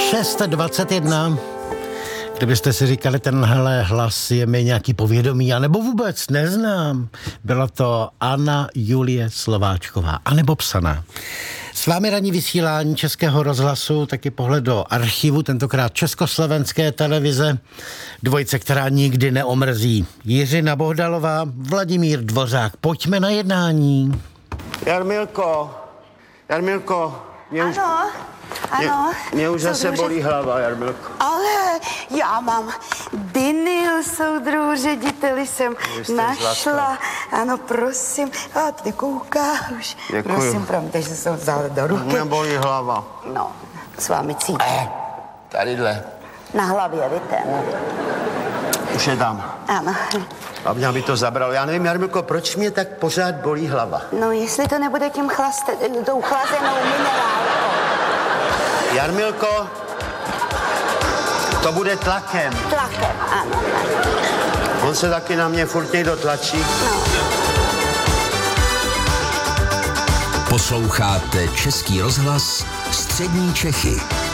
6:21. Kdybyste si říkali, tenhle hlas je mi nějaký povědomí, anebo vůbec neznám, byla to Anna Julie Slováčková, anebo psaná. S vámi ranní vysílání Českého rozhlasu, taky pohled do archivu, tentokrát Československé televize, dvojice, která nikdy neomrzí. Jiřina Bohdalová, Vladimír Dvořák. Pojďme na jednání. Jarmilko, Ano. Mě už zase bolí hlava, Jarmilko. Ale já mám vinyl, soudruhu řediteli jsem našla. Zlatá. Ano, prosím. A ty koukáš. Děkuju. Prosím, promiňte, že jsem vzala do ruky. Mě bolí hlava. No, s vámi cítím. Tadyhle. Na hlavě, víte? Už je tam. Ano. A mě by to zabralo. Já nevím, Jarmilko, proč mě tak pořád bolí hlava? No, jestli to nebude tím tou chlazenou minerálkou. Jarmilko, to bude tlakem. Tlakem, ano. On se taky na mě furt někdo tlačí. Posloucháte Český rozhlas Střední Čechy.